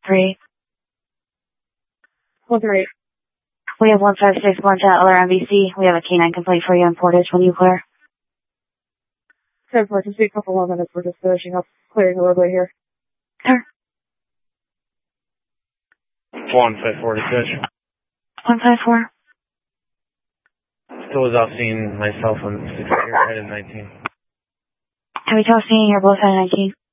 138. 138. We have 1561 to LRMBC. We have a K9 complaint for you on Portage when you clear. 10-4, just be a couple more minutes. We're just finishing up clearing the roadway here. Sure. 154 to Fish. 154. Still without seeing myself on 6 here, headed 19. Have you told seeing you're both at 19?